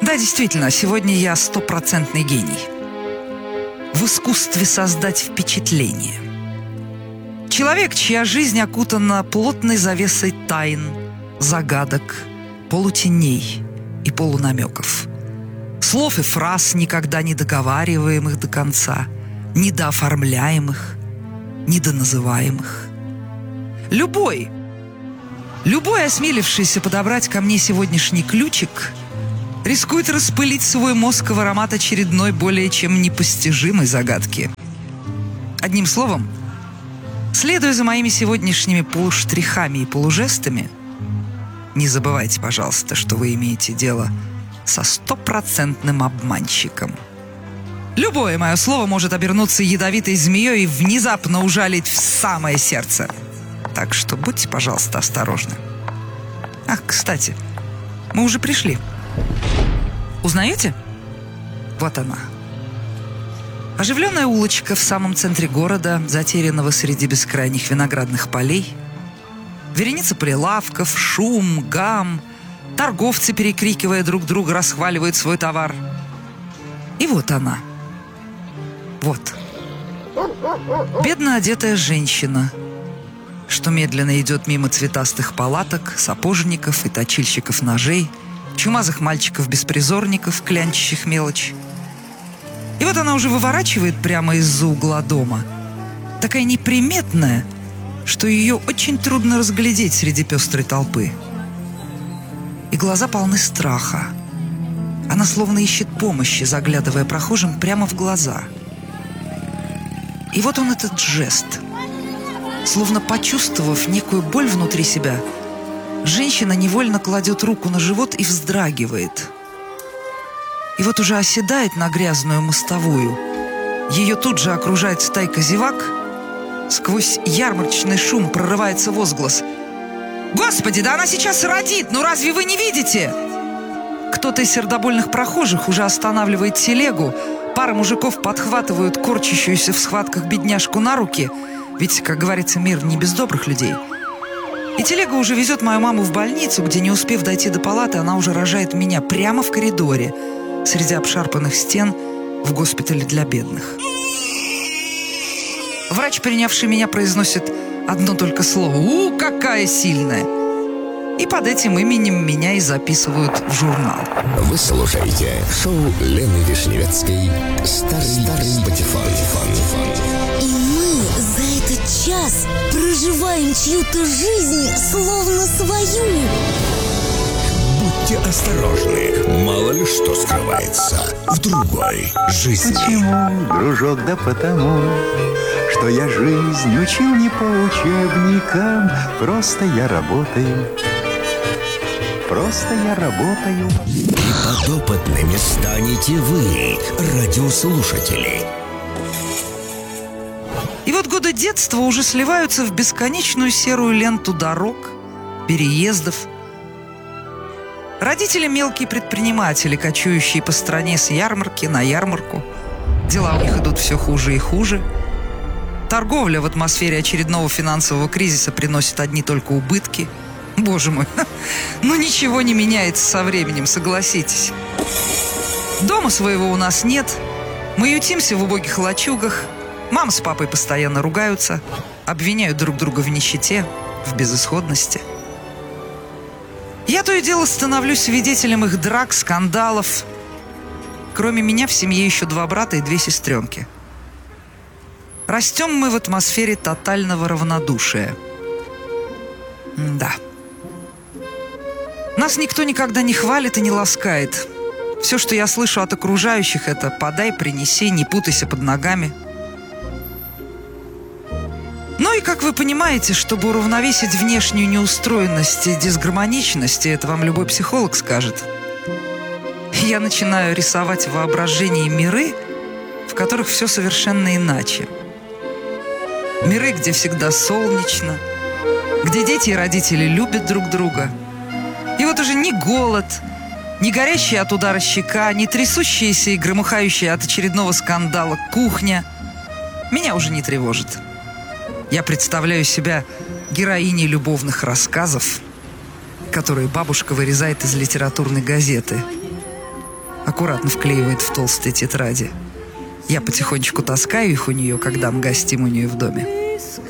Да, действительно, сегодня я стопроцентный гений. В искусстве создать впечатление. Человек, чья жизнь окутана плотной завесой тайн, загадок, полутеней и полунамеков. Слов и фраз, никогда не договариваемых до конца, недооформляемых, недоназываемых. Любой, осмелившийся подобрать ко мне сегодняшний ключик, рискует распылить свой мозг в аромат очередной более чем непостижимой загадки. Одним словом, следуя за моими сегодняшними полуштрихами и полужестами, не забывайте, пожалуйста, что вы имеете дело со стопроцентным обманщиком. Любое мое слово может обернуться ядовитой змеей и внезапно ужалить в самое сердце. Так что будьте, пожалуйста, осторожны. Ах, кстати, мы уже пришли. Узнаете? Вот она. Оживленная улочка в самом центре города, затерянного среди бескрайних виноградных полей. Вереница прилавков, шум, гам. Торговцы, перекрикивая друг друга, расхваливают свой товар. И вот она. Вот. Бедно одетая женщина, что медленно идет мимо цветастых палаток, сапожников и точильщиков ножей, чумазых мальчиков-беспризорников, клянчащих мелочь. И вот она уже выворачивает прямо из-за угла дома. Такая неприметная, что ее очень трудно разглядеть среди пестрой толпы. И глаза полны страха. Она словно ищет помощи, заглядывая прохожим прямо в глаза. И вот он, этот жест. Словно почувствовав некую боль внутри себя, женщина невольно кладет руку на живот и вздрагивает. И вот уже оседает на грязную мостовую. Ее тут же окружает стайка зевак. Сквозь ярмарочный шум прорывается возглас: «Господи, да она сейчас родит! Ну разве вы не видите?» Кто-то из сердобольных прохожих уже останавливает телегу. Пара мужиков подхватывают корчащуюся в схватках бедняжку на руки. Ведь, как говорится, мир не без добрых людей. И телега уже везет мою маму в больницу, где, не успев дойти до палаты, она уже рожает меня прямо в коридоре, среди обшарпанных стен, в госпитале для бедных. Врач, принявший меня, произносит одно только слово: какая сильная!» И под этим именем меня и записывают в журнал. Вы слушаете шоу Лены Вишневецкой «Старый патефон». И мы за этот час проживаем чью-то жизнь, словно свою. Будьте осторожны, мало ли что скрывается в другой жизни. Почему, дружок, да потому, что я жизнь учил не по учебникам. Просто я работаю. И подопытными станете вы, радиослушатели. И вот годы детства уже сливаются в бесконечную серую ленту дорог, переездов. Родители — мелкие предприниматели, кочующие по стране с ярмарки на ярмарку. Дела у них идут все хуже и хуже. Торговля в атмосфере очередного финансового кризиса приносит одни только убытки. Боже мой, ну ничего не меняется со временем, согласитесь. Дома своего у нас нет. Мы ютимся в убогих лачугах. Мама с папой постоянно ругаются, обвиняют друг друга в нищете, в безысходности. Я то и дело становлюсь свидетелем их драк, скандалов. Кроме меня в семье еще 2 брата и 2 сестренки. Растем мы в атмосфере тотального равнодушия. Да. Нас никто никогда не хвалит и не ласкает. Все, что я слышу от окружающих, это «подай, принеси, не путайся под ногами». Ну и, как вы понимаете, чтобы уравновесить внешнюю неустроенность и дисгармоничность, это вам любой психолог скажет, я начинаю рисовать в воображении миры, в которых все совершенно иначе. Миры, где всегда солнечно, где дети и родители любят друг друга. И вот уже ни голод, ни горящая от удара щека, ни трясущаяся и громыхающая от очередного скандала кухня меня уже не тревожит. Я представляю себя героиней любовных рассказов, которые бабушка вырезает из литературной газеты. аккуратно вклеивает в толстые тетради. Я потихонечку таскаю их у нее, когда мы гостим у нее в доме.